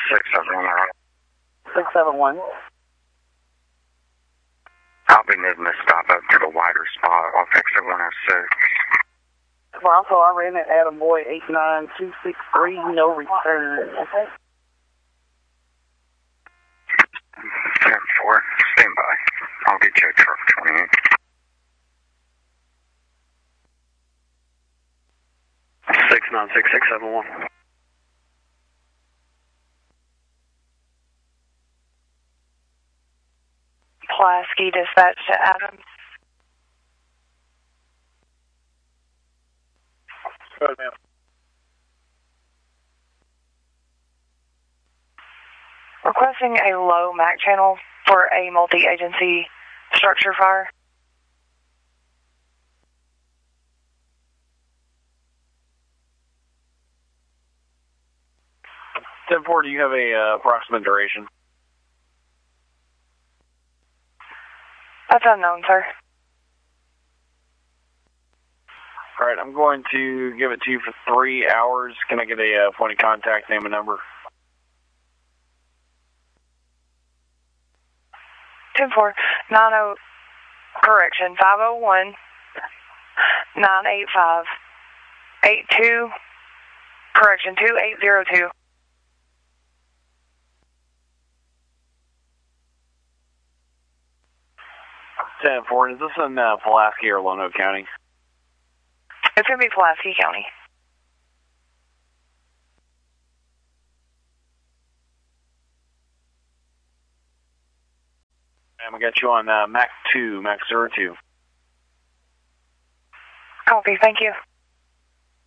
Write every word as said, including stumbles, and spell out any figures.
six seven one. six seven one. I'll be needing to stop up to the wider spot off exit one oh six. Also, I ran at Adam Boy eight nine two six three, no return. Okay. ten four, stand by. I'll get you a truck twenty-eight. six nine six six seven one. Pulaski dispatch to Adams. Go ahead, ma'am. Requesting a low M A C channel for a multi-agency structure fire. ten four, do you have a uh, approximate duration? That's unknown, sir. All right, I'm going to give it to you for three hours. Can I get a uh, point of contact, name and number? ten four, nine oh, correction, five oh one, nine eight five, eight two, correction, two eight zero two. ten four, is this in uh, Pulaski or Lonoke County? It's going to be Pulaski County. And we got you on uh, M A C two, M A C zero two. Copy, thank you.